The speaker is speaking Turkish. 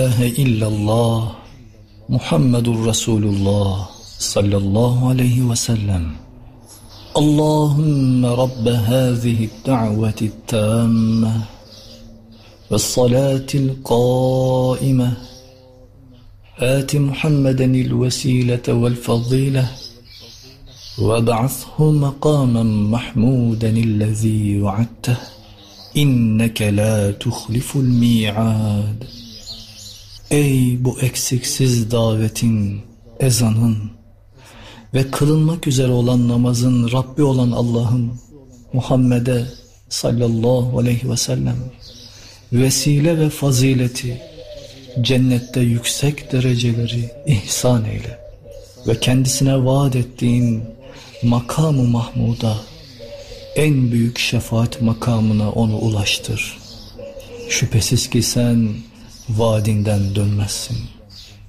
ilahe illallah Muhammedur Resulullah sallallahu aleyhi ve sellem. Allahümme Rabbe hâzihi da'veti tâmme ve salatil qâime آت محمدا الوسيلة والفضيلة وابعثه مقاما محمودا الذي وعدته إنك لا تخلف الميعاد. Ey bu eksiksiz davetin, ezanın ve kılınmak üzere olan namazın Rabbi olan Allah'ım, Muhammed'e sallallahu aleyhi ve sellem vesile ve fazileti, cennette yüksek dereceleri ihsan eyle ve kendisine vaat ettiğin makam-ı mahmuda, en büyük şefaat makamına onu ulaştır. Şüphesiz ki sen vaadinden dönmezsin.